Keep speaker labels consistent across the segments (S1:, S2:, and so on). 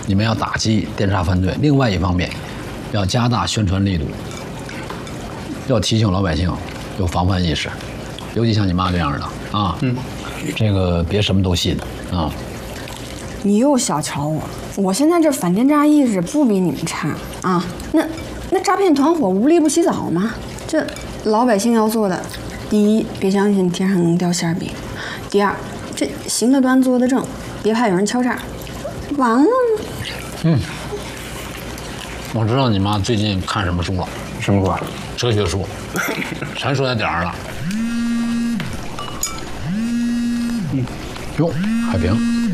S1: 你们要打击电诈犯罪；另外一方面，要加大宣传力度，要提醒老百姓有防范意识，尤其像你妈这样的啊，这个别什么都信啊。
S2: 你又小瞧我，我现在这反电诈意识不比你们差啊。那诈骗团伙无利不起早吗？这老百姓要做的，第一，别相信天上能掉馅饼；第二，这行得端坐得正，别怕有人敲诈。完了吗？
S1: 我知道你妈最近看什么书了，
S3: 什么书啊？
S1: 哲学书，全说在点儿上了。哟，海平，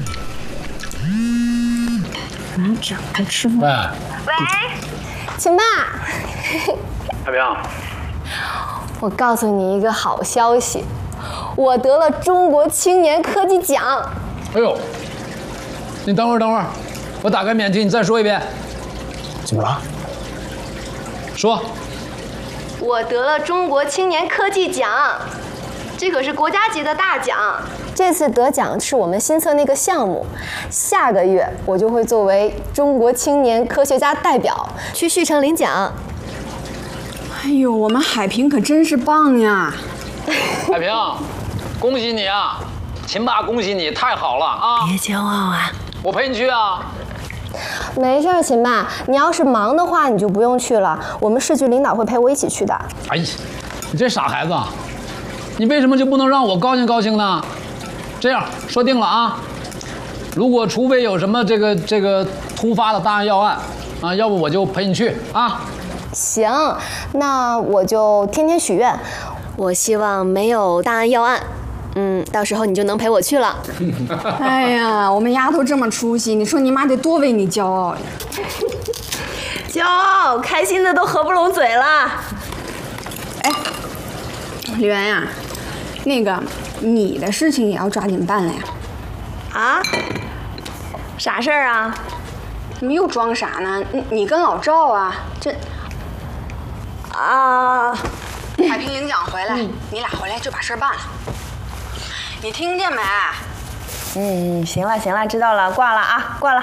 S2: 长着吃饭。
S1: 喂，
S4: 亲爸，
S1: 海平，
S4: 我告诉你一个好消息，我得了中国青年科技奖。
S1: 哎呦，你等会儿，我打开免提，你再说一遍。
S3: 怎么了？
S1: 说。
S4: 我得了中国青年科技奖，这可是国家级的大奖。这次得奖是我们新测那个项目，下个月我就会作为中国青年科学家代表去旭城领奖。
S2: 哎呦，我们海平可真是棒呀！
S1: 海平，恭喜你啊！秦爸，恭喜你，太好了啊！
S2: 别骄傲啊！
S1: 我陪你去啊。
S4: 没事，秦爸，你要是忙的话，你就不用去了。我们市局领导会陪我一起去的。
S1: 哎呀，你这傻孩子，你为什么就不能让我高兴高兴呢？这样说定了啊，如果除非有什么这个突发的大案要案啊，要不我就陪你去啊。
S4: 行，那我就天天许愿，我希望没有大案要案。到时候你就能陪我去了。
S2: 哎呀，我们丫头这么出息，你说你妈得多为你骄傲呀！
S4: 骄傲，开心的都合不拢嘴了。
S2: 哎，李媛呀，那个你的事情也要抓紧办了呀。
S4: 啊？啥事儿啊？
S2: 怎么又装傻呢？你跟老赵啊，这
S4: 啊，
S2: 海平领奖回来，你俩回来就把事儿办了。你听见没？
S4: 行了，知道了，挂了啊，挂了。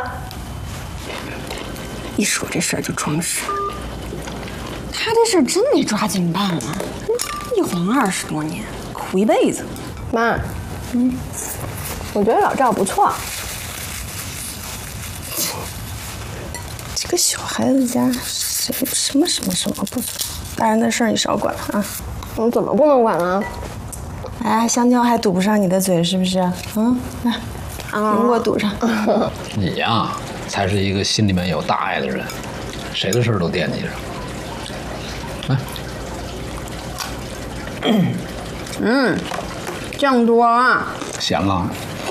S2: 一说这事儿就装傻，他这事儿真得抓紧办啊！一晃20多年，苦一辈子。
S4: 妈，我觉得老赵不错。
S5: 这个小孩子家什么不错，大人的事儿你少管啊！
S4: 我怎么不能管呢？
S5: 哎，香蕉还堵不上你的嘴是不是？来，苹果堵上。
S1: 你呀，才是一个心里面有大爱的人，谁的事儿都惦记着。
S2: 酱多啊！
S1: 咸了。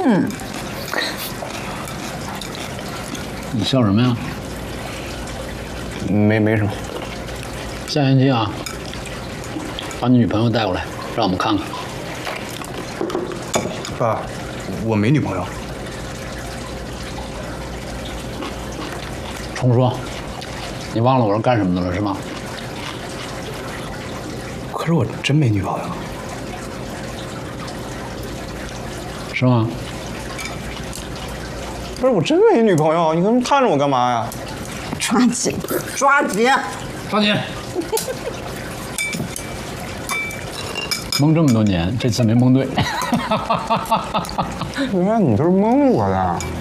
S1: 你笑什么呀？
S3: 没什么。
S1: 下星期啊，把你女朋友带过来，让我们看看。
S3: 爸，我没女朋友。
S1: 重说，你忘了我是干什么的了是吗？
S3: 可是我真没女朋友。
S1: 是吗？
S3: 不是，我真没女朋友，你跟看着我干嘛呀？
S2: 抓紧！
S1: 抓紧！蒙这么多年，这次没蒙对。
S3: 原来你都是蒙我的。